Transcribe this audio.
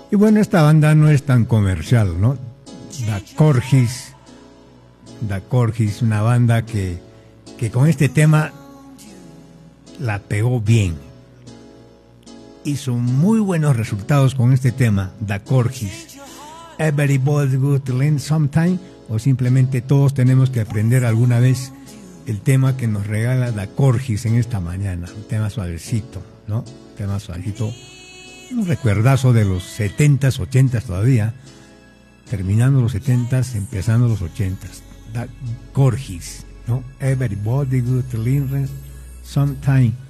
Y bueno, esta banda no es tan comercial, ¿no? Da Corgis, una banda que con este tema la pegó bien. Hizo muy buenos resultados con este tema, Da Corgis. Everybody's got to learn sometime, o simplemente todos tenemos que aprender alguna vez el tema que nos regala Da Corgis en esta mañana. Un tema suavecito, ¿no? Un tema suavecito. Un recuerdazo de los 70s, 80s todavía. Terminando los 70s, empezando los 80s. Da Corgis, ¿no? Everybody got to learn sometime.